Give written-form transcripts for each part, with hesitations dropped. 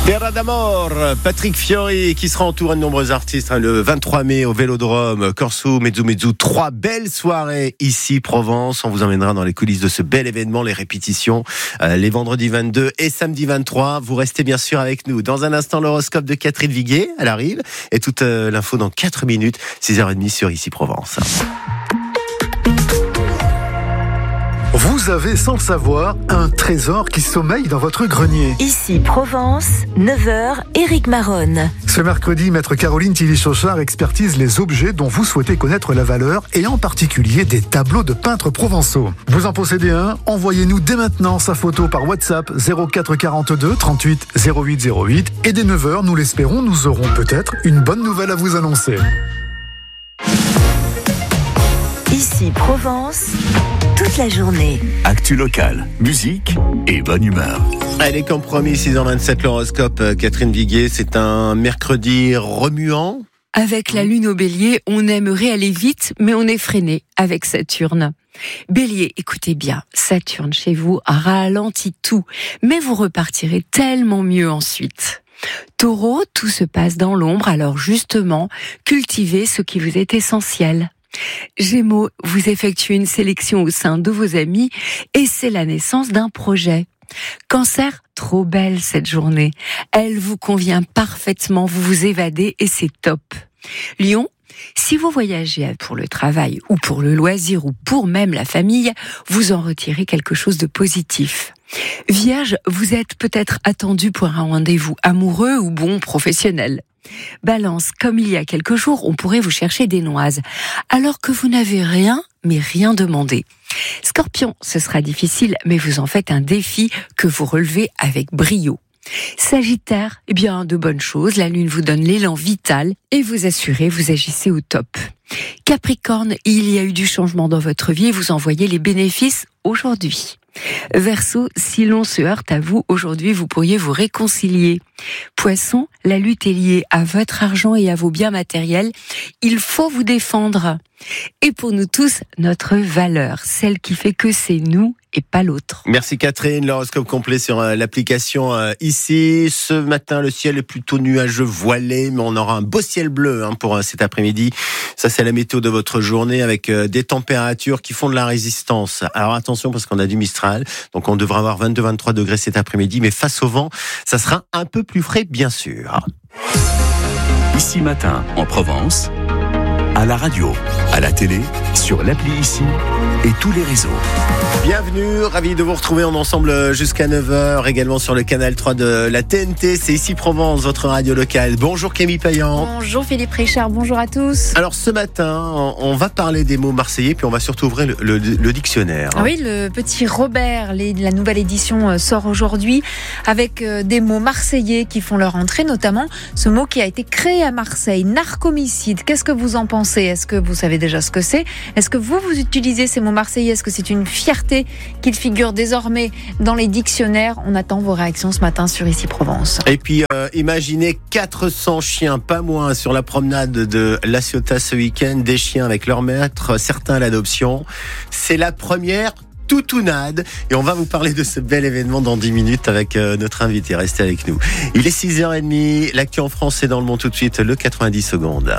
Terra d'Amor, Patrick Fiori qui sera entouré de nombreux artistes le 23 mai au Vélodrome, Corso, Mezzo. 3 belles soirées ici Provence. On vous emmènera dans les coulisses de ce bel événement, les répétitions les vendredis 22 et samedi 23. Vous restez bien sûr avec nous. Dans un instant, l'horoscope de Catherine Viguier, elle arrive. Et toute l'info dans 4 minutes, 6h30 sur ici Provence. Vous avez, sans le savoir, un trésor qui sommeille dans votre grenier. Ici Provence, 9h, Éric Maronne. Ce mercredi, maître Caroline Tilly-Chauchard expertise les objets dont vous souhaitez connaître la valeur et en particulier des tableaux de peintres provençaux. Vous en possédez un? Envoyez-nous dès maintenant sa photo par WhatsApp 04 42 38 08 08 et dès 9h, nous l'espérons, nous aurons peut-être une bonne nouvelle à vous annoncer. Ici Provence, toute la journée. Actu locale, musique et bonne humeur. Allez, comme promis, 6h27, l'horoscope, Catherine Viguier, c'est un mercredi remuant. Avec la lune au bélier, on aimerait aller vite, mais on est freiné avec Saturne. Bélier, écoutez bien, Saturne chez vous ralentit tout, mais vous repartirez tellement mieux ensuite. Taureau, tout se passe dans l'ombre, alors justement, cultivez ce qui vous est essentiel. Gémeaux, vous effectuez une sélection au sein de vos amis et c'est la naissance d'un projet. Cancer, trop belle cette journée. Elle vous convient parfaitement, vous vous évadez et c'est top. Lion, si vous voyagez pour le travail ou pour le loisir ou pour même la famille, vous en retirez quelque chose de positif. Vierge, vous êtes peut-être attendu pour un rendez-vous amoureux ou professionnel. Balance, comme il y a quelques jours, on pourrait vous chercher des noises, alors que vous n'avez rien, mais rien demandé. Scorpion, ce sera difficile, mais vous en faites un défi que vous relevez avec brio. Sagittaire, de bonnes choses, la lune vous donne l'élan vital et vous assurez, vous agissez au top. Capricorne, il y a eu du changement dans votre vie et vous en voyez les bénéfices aujourd'hui. Verseau, si l'on se heurte à vous, aujourd'hui vous pourriez vous réconcilier. Poisson, la lutte est liée à votre argent et à vos biens matériels. Il faut vous défendre. Et pour nous tous, notre valeur, celle qui fait que c'est nous et pas l'autre. Merci Catherine, l'horoscope complet sur l'application ici. Ce matin, le ciel est plutôt nuageux, voilé, mais on aura un beau ciel bleu pour cet après-midi. Ça, c'est la météo de votre journée avec des températures qui font de la résistance. Alors attention parce qu'on a du Mistral, donc on devra avoir 22-23 degrés cet après-midi, mais face au vent, ça sera un peu plus frais, bien sûr. Ici matin, en Provence, à la radio, à la télé, sur l'appli ici et tous les réseaux. Bienvenue, ravi de vous retrouver en ensemble jusqu'à 9h, également sur le canal 3 de la TNT, c'est ici Provence, votre radio locale. Bonjour Camille Payan. Bonjour Philippe Richard, bonjour à tous. Alors ce matin, on va parler des mots marseillais, puis on va surtout ouvrir le dictionnaire. Oui, le petit Robert, la nouvelle édition sort aujourd'hui avec des mots marseillais qui font leur entrée, notamment ce mot qui a été créé à Marseille, narcomicide. Qu'est-ce que vous en pensez ? Est-ce que vous savez déjà ce que c'est ? Est-ce que vous utilisez ces mots marseillais ? Est-ce que c'est une fierté qu'il figure désormais dans les dictionnaires? On attend vos réactions ce matin sur Ici Provence. Et puis imaginez 400 chiens, pas moins, sur la promenade de La Ciotat ce week-end, des chiens avec leur maître, certains à l'adoption. C'est la première toutounade et on va vous parler de ce bel événement dans 10 minutes avec notre invité. Restez avec nous. Il est 6h30, l'actu en France et dans le monde tout de suite, le 90 secondes.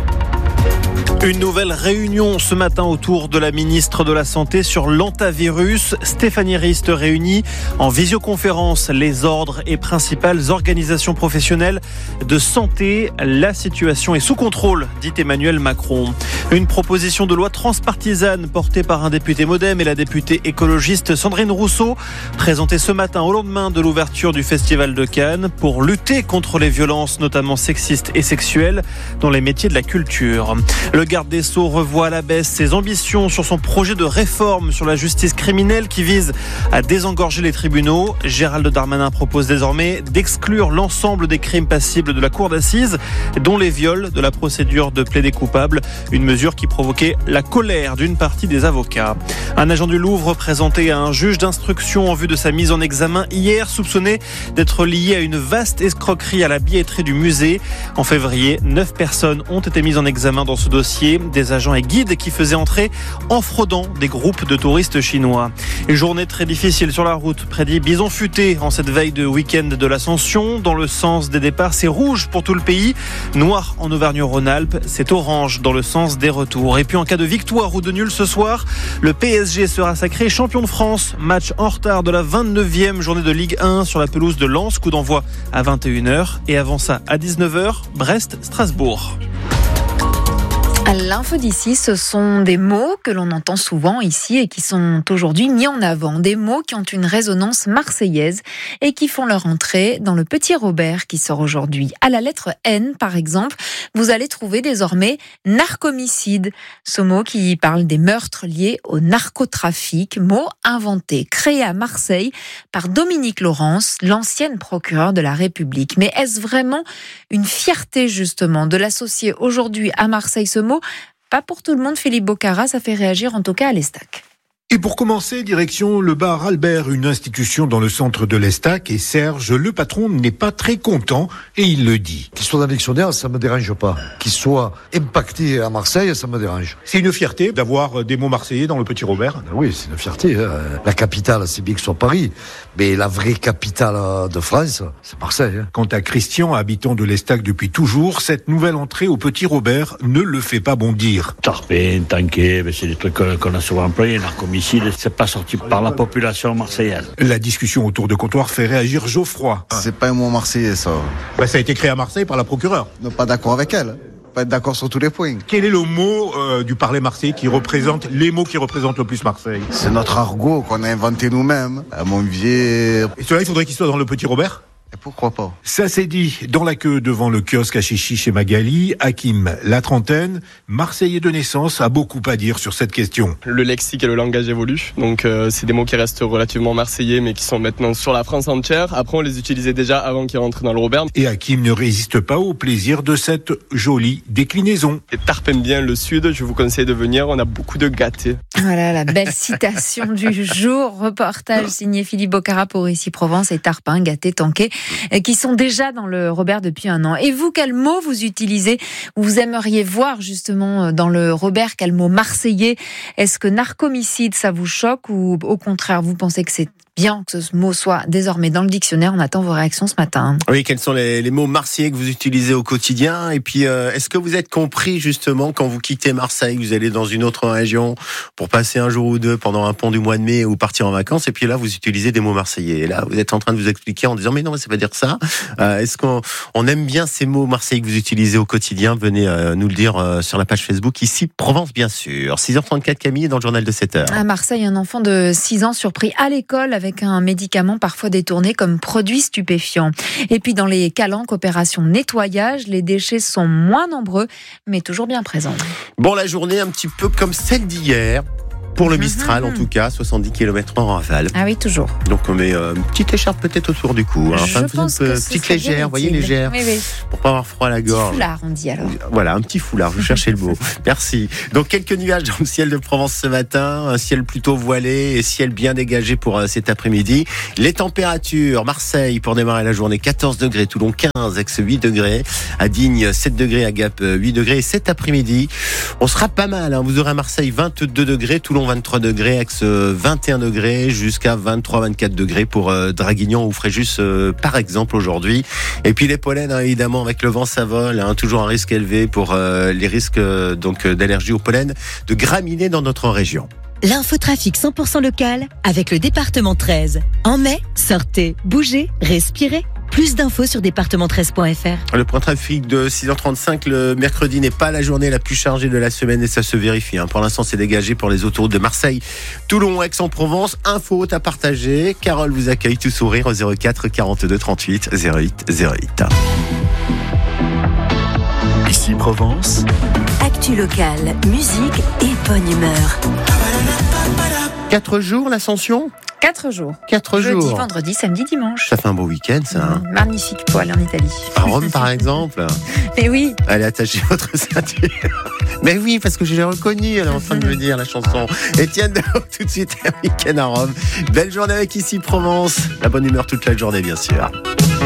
Une nouvelle réunion ce matin autour de la ministre de la Santé sur l'antavirus. Stéphanie Rist réunit en visioconférence les ordres et principales organisations professionnelles de santé. La situation est sous contrôle, dit Emmanuel Macron. Une proposition de loi transpartisane portée par un député MoDem et la députée écologiste Sandrine Rousseau, présentée ce matin au lendemain de l'ouverture du Festival de Cannes pour lutter contre les violences, notamment sexistes et sexuelles, dans les métiers de la culture. Le garde des Sceaux revoit à la baisse ses ambitions sur son projet de réforme sur la justice criminelle qui vise à désengorger les tribunaux. Gérald Darmanin propose désormais d'exclure l'ensemble des crimes passibles de la cour d'assises, dont les viols, de la procédure de plaider coupable, une mesure qui provoquait la colère d'une partie des avocats. Un agent du Louvre présenté à un juge d'instruction en vue de sa mise en examen hier, soupçonné d'être lié à une vaste escroquerie à la billetterie du musée. En février, 9 personnes ont été mises en examen dans ce dossier policiers, des agents et guides qui faisaient entrer en fraudant des groupes de touristes chinois. Une journée très difficile sur la route, prédit Bison Futé en cette veille de week-end de l'Ascension. Dans le sens des départs, c'est rouge pour tout le pays, noir en Auvergne-Rhône-Alpes, c'est orange dans le sens des retours. Et puis en cas de victoire ou de nul ce soir, le PSG sera sacré champion de France. Match en retard de la 29e journée de Ligue 1 sur la pelouse de Lens, coup d'envoi à 21h. Et avant ça, à 19h, Brest-Strasbourg. L'info d'ici, ce sont des mots que l'on entend souvent ici et qui sont aujourd'hui mis en avant. Des mots qui ont une résonance marseillaise et qui font leur entrée dans le Petit Robert qui sort aujourd'hui. À la lettre N, par exemple, vous allez trouver désormais narcomicide. Ce mot qui parle des meurtres liés au narcotrafic, mot inventé, créé à Marseille par Dominique Laurence, l'ancienne procureure de la République. Mais est-ce vraiment une fierté justement de l'associer aujourd'hui à Marseille ce mot? Pas pour tout le monde, Philippe Bocara, ça fait réagir en tout cas à l'Estac. Et pour commencer, direction le bar Albert, une institution dans le centre de l'Estac. Et Serge, le patron, n'est pas très content et il le dit. Qu'il soit dans le dictionnaire, ça me dérange pas. Qu'il soit impacté à Marseille, ça me dérange. C'est une fierté d'avoir des mots marseillais dans le Petit Robert. Oui, c'est une fierté. La capitale, c'est bien que ce soit Paris. Mais la vraie capitale de France, c'est Marseille. Quant à Christian, habitant de l'Estac depuis toujours, cette nouvelle entrée au Petit Robert ne le fait pas bondir. Tarpin, tanké, c'est des trucs qu'on a souvent employés, narcomicide. C'est pas sorti par la population marseillaise. La discussion autour de comptoir fait réagir Geoffroy. C'est pas un mot marseillais, ça. Ça a été créé à Marseille par la procureure. Non, pas d'accord avec elle. Pas être d'accord sur tous les points. Quel est le mot du parler marseillais qui représente les mots qui représentent le plus Marseille? C'est notre argot qu'on a inventé nous-mêmes. À Montvier. Et cela, il faudrait qu'il soit dans le Petit Robert? Et pourquoi pas? Ça c'est dit. Dans la queue devant le kiosque à Chichi chez Magali, Hakim, la trentaine, Marseillais de naissance, a beaucoup à dire sur cette question. Le lexique et le langage évoluent, donc c'est des mots qui restent relativement marseillais mais qui sont maintenant sur la France entière. Après on les utilisait déjà avant qu'ils rentrent dans le Robert. Et Hakim ne résiste pas au plaisir de cette jolie déclinaison. Et Tarpin bien le sud, je vous conseille de venir, on a beaucoup de gâtés. Voilà la belle citation du jour, reportage signé Philippe Bocara pour Ici Provence et Tarpin, gâté, tanké, qui sont déjà dans le Robert depuis un an. Et vous, quel mot vous utilisez? Vous aimeriez voir justement dans le Robert, quel mot marseillais? Est-ce que narcomicide, ça vous choque ou au contraire, vous pensez que c'est bien que ce mot soit désormais dans le dictionnaire? On attend vos réactions ce matin. Oui, quels sont les mots marseillais que vous utilisez au quotidien? Et puis, est-ce que vous êtes compris justement quand vous quittez Marseille, vous allez dans une autre région pour passer un jour ou deux pendant un pont du mois de mai ou partir en vacances, et puis là, vous utilisez des mots marseillais. Et là, vous êtes en train de vous expliquer en disant, mais non, ça veut dire ça. Est-ce qu'on aime bien ces mots marseillais que vous utilisez au quotidien? Venez nous le dire sur la page Facebook, Ici Provence, bien sûr. 6h34, Camille, dans le journal de 7h. À Marseille, un enfant de 6 ans surpris à l'école avec un médicament parfois détourné comme produit stupéfiant. Et puis dans les calanques, opération nettoyage, les déchets sont moins nombreux, mais toujours bien présents. Bon, la journée un petit peu comme celle d'hier. Pour le Mistral, en tout cas, 70 km/h en rafale. Ah oui, toujours. Donc on met une petite écharpe peut-être autour du cou. Enfin, je pense que petite légère, vous voyez, légère. Oui. Pour pas avoir froid à la gorge. Un petit foulard, on dit alors. Voilà, un petit foulard, vous cherchez le mot. Merci. Donc quelques nuages dans le ciel de Provence ce matin, un ciel plutôt voilé et ciel bien dégagé pour cet après-midi. Les températures, Marseille pour démarrer la journée, 14 degrés, Toulon 15, Aix 8 degrés, à Digne 7 degrés, à Gap 8 degrés. Et cet après-midi, on sera pas mal. Vous aurez à Marseille 22 degrés, Toulon 23 degrés, Aix 21 degrés, jusqu'à 23-24 degrés pour Draguignan ou Fréjus par exemple aujourd'hui. Et puis les pollens, évidemment, avec le vent ça vole, toujours un risque élevé pour les risques donc d'allergie au pollen de graminées dans notre région. L'infotrafic 100% local avec le département 13. En mai, sortez, bougez, respirez. Plus d'infos sur département13.fr. Le point trafic de 6h35 le mercredi n'est pas la journée la plus chargée de la semaine et ça se vérifie. Pour l'instant, c'est dégagé pour les autoroutes de Marseille, Toulon, Aix-en-Provence. Info à partager. Carole vous accueille tout sourire au 04 42 38 08 08. Ici Provence. Actu locale, musique et bonne humeur. 4 jours l'ascension? 4 jours. 4 jours. Jeudi, vendredi, samedi, dimanche. Ça fait un beau week-end, ça. Magnifique pour aller en Italie. À Rome, par exemple. Mais oui. Allez, attachez votre ceinture. Mais oui, parce que je l'ai reconnu, elle est en train de me dire la chanson. Étienne Dao, tout de suite, un week-end à Rome. Belle journée avec Ici Provence. La bonne humeur toute la journée, bien sûr.